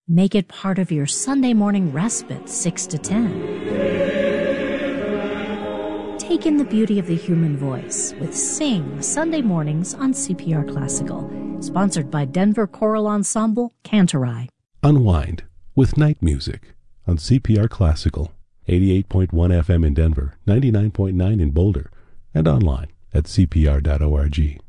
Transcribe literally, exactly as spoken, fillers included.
Make it part of your Sunday morning respite, six to ten. Take in the beauty of the human voice with Sing Sunday mornings on C P R Classical. Sponsored by Denver Choral Ensemble, Cantorai. Unwind with night music on C P R Classical. eighty-eight point one F M in Denver, ninety-nine point nine in Boulder, and online at c p r dot org.